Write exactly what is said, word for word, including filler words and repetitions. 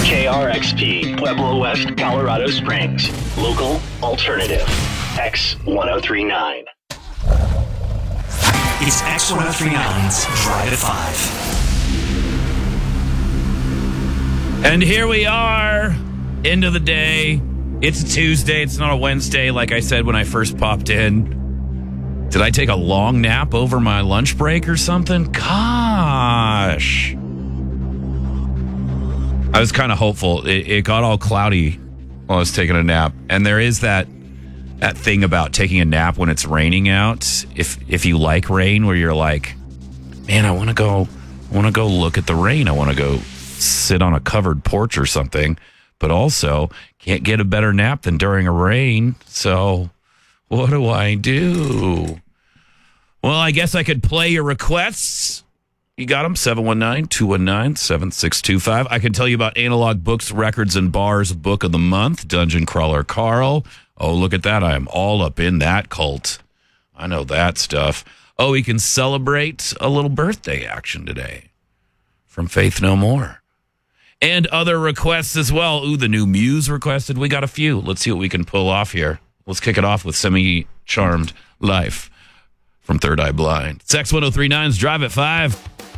K R X P, Pueblo West, Colorado Springs. Local alternative. X ten thirty-nine. It's X ten thirty-nine's Drive at five. And here we are, end of the day. It's a Tuesday. It's not a Wednesday, like I said when I first popped in. Did I take a long nap over my lunch break or something? Gosh. I was kind of hopeful. It, it got all cloudy while I was taking a nap. And there is that that thing about taking a nap when it's raining out. If if you like rain, where you're like, man, I want to go, I want to go look at the rain. I want to go sit on a covered porch or something. But also can't get a better nap than during a rain. So what do I do? Well, I guess I could play your requests. You got them, seven one nine, two one nine, seven six two five. I can tell you about Analog Books, Records, and Bars Book of the Month, Dungeon Crawler Carl. Oh, look at that. I am all up in that cult. I know that stuff. Oh, we can celebrate a little birthday action today from Faith No More. And other requests as well. Ooh, the new Muse requested. We got a few. Let's see what we can pull off here. Let's kick it off with Semi-Charmed Life from Third Eye Blind. It's X ten thirty-nine's Drive at five.